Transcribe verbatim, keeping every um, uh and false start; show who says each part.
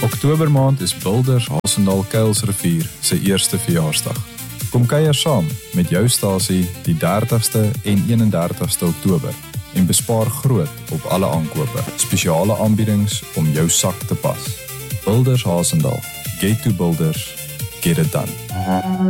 Speaker 1: Oktobermaand is Builders Hassendal Kuilsrivier sy eerste verjaarsdag. Kom kuier saam met jou stasie die dertigste en eenendertigste Oktober en bespaar groot op alle aankope. Spesiale aanbiedings om jou sak te pas. Builders Hassendal. Get to Builders. Get it done.